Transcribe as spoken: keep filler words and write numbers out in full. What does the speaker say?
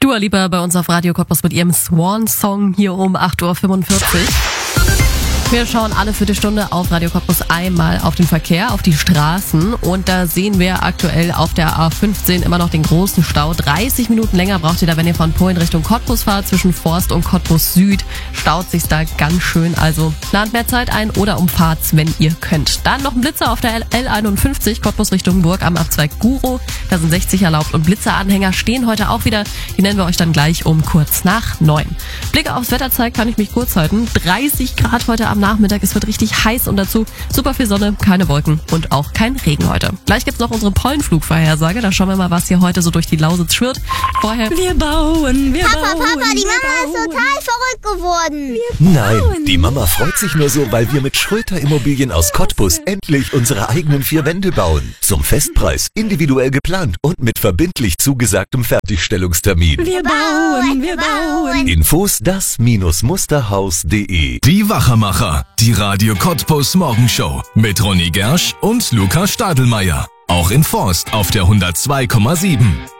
Dua Lipa bei uns auf Radio Cottbus mit ihrem Swan-Song hier um acht Uhr fünfundvierzig. Wir schauen alle Viertelstunde auf Radio Cottbus einmal auf den Verkehr, auf die Straßen, und da sehen wir aktuell auf der A fünfzehn immer noch den großen Stau. dreißig Minuten länger braucht ihr da, wenn ihr von Polen Richtung Cottbus fahrt. Zwischen Forst und Cottbus Süd staut sich's da ganz schön, also plant mehr Zeit ein oder umfahrt's, wenn ihr könnt. Dann noch ein Blitzer auf der L einundfünfzig Cottbus Richtung Burg am Abzweig Guro. Da sind sechzig erlaubt und Blitzeranhänger stehen heute auch wieder. Die nennen wir euch dann gleich um kurz nach neun. Blick aufs Wetter zeigt, kann ich mich kurz halten. dreißig Grad heute am Nachmittag, es wird richtig heiß und dazu super viel Sonne, keine Wolken und auch kein Regen heute. Gleich gibt's noch unsere Pollenflugvorhersage, da schauen wir mal, was hier heute so durch die Lausitz schwirrt. Vorher... Wir bauen, wir Papa, bauen. Papa, die Mama bauen. ist total verrückt geworden. Nein, die Mama freut sich nur so, weil wir mit Schröter Immobilien aus Cottbus endlich unsere eigenen vier Wände bauen. Zum Festpreis, individuell geplant und mit verbindlich zugesagtem Fertigstellungstermin. Wir bauen, wir bauen. Infos das Musterhaus punkt de. Die Wachermacher, die Radio Cottbus Morgenshow mit Ronny Gersch und Lukas Stadelmeier. Auch in Forst auf der hundertzwei Komma sieben.